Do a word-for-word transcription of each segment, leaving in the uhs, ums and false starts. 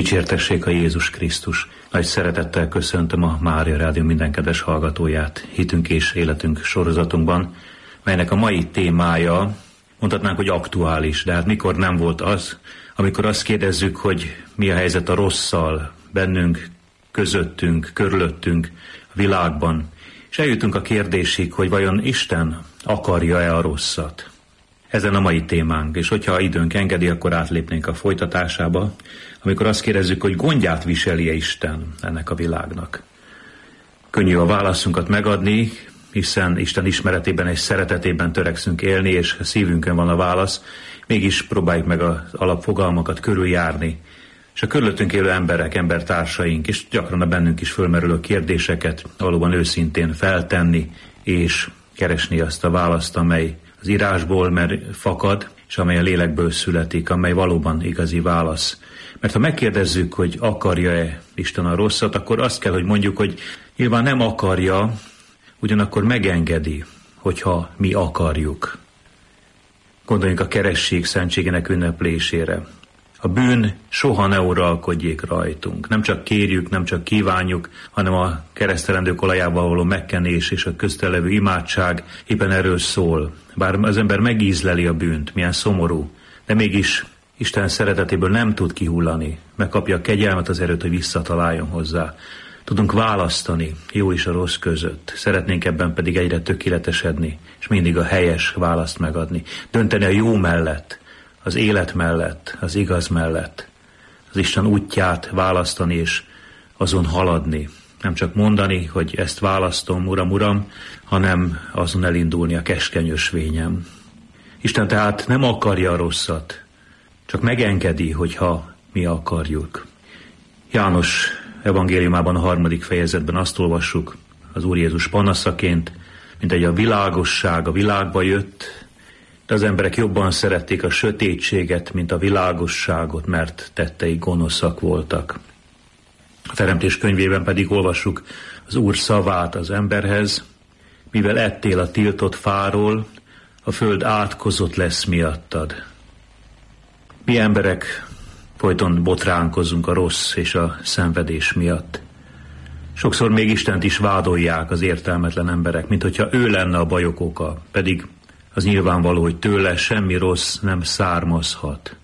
Dicsértessék a Jézus Krisztus. Nagy szeretettel köszöntöm a Mária Rádió minden kedves hallgatóját Hitünk és Életünk sorozatunkban, melynek a mai témája, mondhatnánk, hogy aktuális, de hát mikor nem volt az, amikor azt kérdezzük, hogy mi a helyzet a rosszal bennünk, közöttünk, körülöttünk, a világban, és eljutunk a kérdésig, hogy vajon Isten akarja-e a rosszat. Ezen a mai témánk, és hogyha időnk engedi, akkor átlépnénk a folytatásába, amikor azt kérdezzük, hogy gondját viseli-e Isten ennek a világnak. Könnyű a válaszunkat megadni, hiszen Isten ismeretében és szeretetében törekszünk élni, és a szívünkön van a válasz, mégis próbáljuk meg az alapfogalmakat körüljárni, és a körülöttünk élő emberek, embertársaink, és gyakran a bennünk is fölmerülő kérdéseket valóban őszintén feltenni, és keresni azt a választ, amely az írásból mert fakad, és amely a lélekből születik, amely valóban igazi válasz. Mert ha megkérdezzük, hogy akarja-e Isten a rosszat, akkor azt kell, hogy mondjuk, hogy nyilván nem akarja, ugyanakkor megengedi, hogyha mi akarjuk. Gondoljunk a keresztség szentségének ünneplésére. A bűn soha ne uralkodjék rajtunk. Nem csak kérjük, nem csak kívánjuk, hanem a keresztelendők olajával való megkenés és a köztelevő imádság éppen erről szól. Bár az ember megízleli a bűnt, milyen szomorú, de mégis Isten szeretetéből nem tud kihullani. Megkapja a kegyelmet, az erőt, hogy visszataláljon hozzá. Tudunk választani jó és a rossz között. Szeretnénk ebben pedig egyre tökéletesedni, és mindig a helyes választ megadni. Dönteni a jó mellett, az élet mellett, az igaz mellett. Az Isten útját választani és azon haladni. Nem csak mondani, hogy ezt választom, Uram, Uram, hanem azon elindulni a keskeny ösvényem. Isten tehát nem akarja a rosszat, csak megengedi, hogyha mi akarjuk. János evangéliumában a harmadik fejezetben azt olvassuk az Úr Jézus panaszaként, mint egy a világosság a világba jött, de az emberek jobban szerették a sötétséget, mint a világosságot, mert tettei gonoszak voltak. A Teremtés könyvében pedig olvassuk az Úr szavát az emberhez, mivel ettél a tiltott fáról, a föld átkozott lesz miattad. Mi emberek folyton botránkozunk a rossz és a szenvedés miatt. Sokszor még Istent is vádolják az értelmetlen emberek, mint hogyha ő lenne a bajok oka, pedig az nyilvánvaló, hogy tőle semmi rossz nem származhat.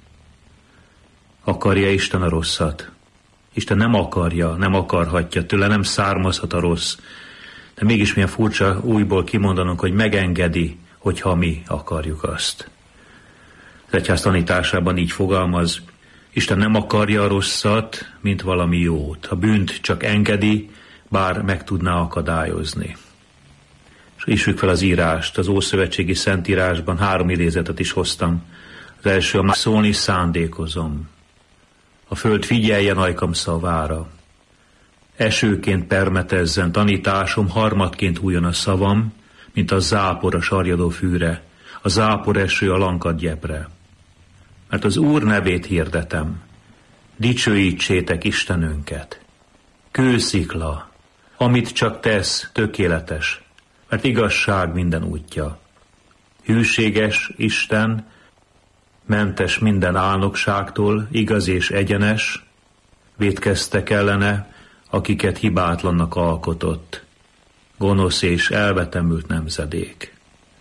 Akarja Isten a rosszat? Isten nem akarja, nem akarhatja, tőle nem származhat a rossz. De mégis milyen furcsa újból kimondanunk, hogy megengedi, hogyha mi akarjuk azt. Az egyház tanításában így fogalmaz, Isten nem akarja a rosszat, mint valami jót. A bűnt csak engedi, bár meg tudná akadályozni. És ismerjük fel az írást, az Ószövetségi Szentírásban három idézetet is hoztam. Az első, a szólni szándékozom. A föld figyeljen ajkam szavára. Esőként permetezzen tanításom, harmadként hújjon a szavam, mint a zápor a sarjadó fűre, a zápor eső a lankad gyepre. Mert az Úr nevét hirdetem, dicsőítsétek Istenünket. Kőszikla, amit csak tesz, tökéletes, mert igazság minden útja. Hűséges Isten, mentes minden álnokságtól, igaz és egyenes, vétkeztek ellene, akiket hibátlannak alkotott, gonosz és elvetemült nemzedék.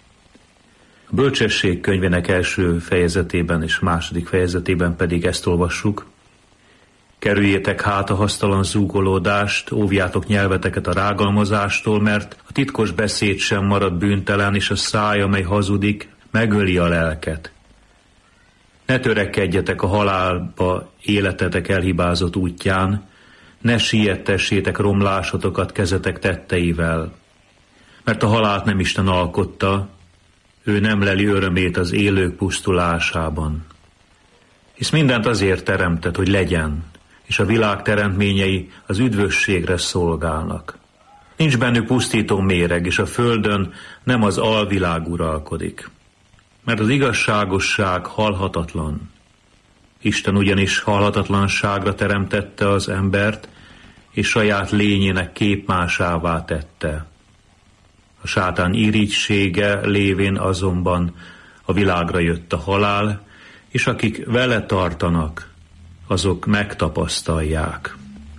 A Bölcsesség könyvének első fejezetében és második fejezetében pedig ezt olvassuk. Kerüljétek hát a hasztalan zúgolódást, óvjátok nyelveteket a rágalmazástól, mert a titkos beszéd sem marad bűntelen, és a száj, amely hazudik, megöli a lelket. Ne törekedjetek a halálba életetek elhibázott útján, ne siettessétek romlásotokat kezetek tetteivel, mert a halált nem Isten alkotta, ő nem leli örömét az élők pusztulásában. Hisz mindent azért teremtett, hogy legyen, és a világ teremtményei az üdvösségre szolgálnak. Nincs bennük pusztító méreg, és a földön nem az alvilág uralkodik. Mert az igazságosság halhatatlan. Isten ugyanis halhatatlanságra teremtette az embert, és saját lényének képmásává tette. A sátán irigysége lévén azonban a világra jött a halál, és akik vele tartanak, azok megtapasztalják.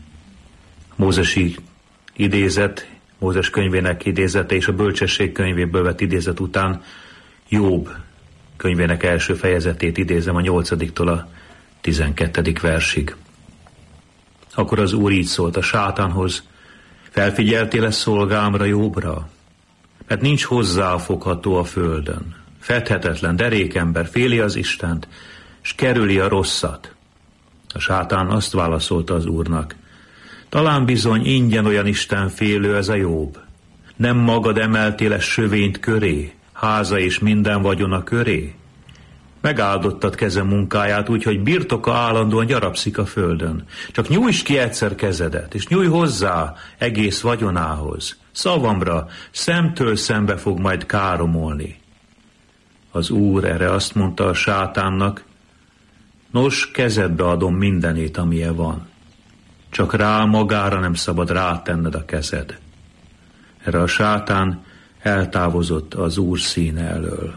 Mózesi idézet, Mózes könyvének idézete és a Bölcsesség könyvéből vett idézet után Jobb könyvének első fejezetét idézem a nyolcadiktól a tizenkettedik versig. Akkor az Úr így szólt a sátánhoz: felfigyeltél-e szolgámra, Jobbra? Mert nincs hozzáfogható a földön. Fedhetetlen, derékember, féli az Istent, s kerüli a rosszat. A sátán azt válaszolta az Úrnak: talán bizony ingyen olyan istenfélő ez a Jobb. Nem magad emeltél-e sövényt köré, háza és minden vagyona köré? Megáldottad keze munkáját úgy, hogy birtoka állandóan gyarapszik a földön. Csak nyújts ki egyszer kezedet, és nyújj hozzá egész vagyonához. Szavamra szemtől szembe fog majd káromolni. Az Úr erre azt mondta a sátánnak: nos, kezedbe adom mindenét, amilyen van. Csak rá magára nem szabad rátenned a kezed. Erre a sátán eltávozott az Úr színe elől.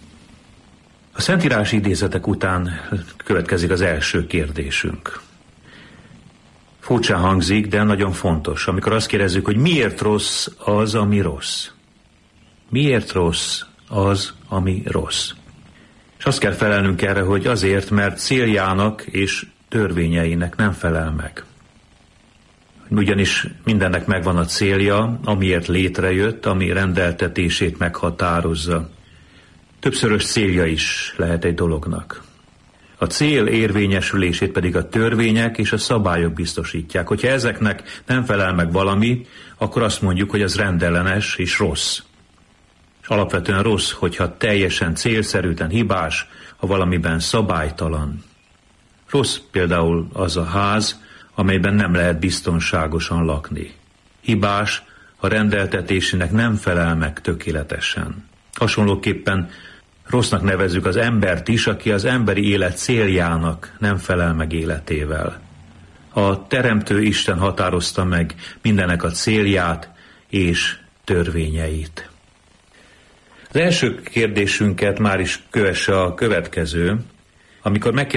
A szentírási idézetek után következik az első kérdésünk. Furcsán hangzik, de nagyon fontos, amikor azt kérdezzük, hogy miért rossz az, ami rossz. Miért rossz az, ami rossz? És azt kell felelnünk erre, hogy azért, mert céljának és törvényeinek nem felel meg. Ugyanis mindennek megvan a célja, amiért létrejött, ami rendeltetését meghatározza. Többszörös célja is lehet egy dolognak. A cél érvényesülését pedig a törvények és a szabályok biztosítják. Hogyha ezeknek nem felel meg valami, akkor azt mondjuk, hogy az rendellenes és rossz. És alapvetően rossz, hogyha teljesen célszerűtlen, hibás, ha valamiben szabálytalan. Rossz például az a ház, amelyben nem lehet biztonságosan lakni. Hibás, ha rendeltetésének nem felel meg tökéletesen. Hasonlóképpen rossznak nevezzük az embert is, aki az emberi élet céljának nem felel meg életével. A Teremtő Isten határozta meg mindennek a célját és törvényeit. Az első kérdésünket már is kövesse a következő, amikor megkérdezünk,